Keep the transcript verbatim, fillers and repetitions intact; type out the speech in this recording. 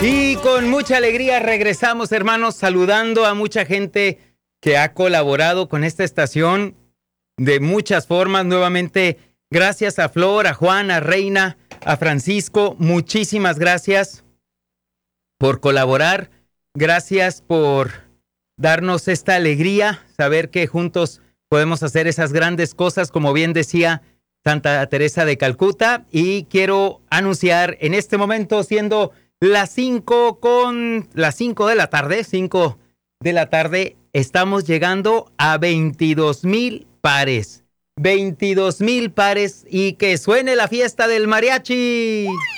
Y con mucha alegría regresamos, hermanos, saludando a mucha gente que ha colaborado con esta estación de muchas formas. Nuevamente, gracias a Flor, a Juan, a Reina, a Francisco. Muchísimas gracias por colaborar. Gracias por darnos esta alegría, saber que juntos podemos hacer esas grandes cosas, como bien decía Santa Teresa de Calcuta. Y quiero anunciar en este momento, siendo las cinco con las cinco de la tarde, cinco de la tarde, estamos llegando a veintidós mil pares. veintidós mil pares y que suene la fiesta del mariachi.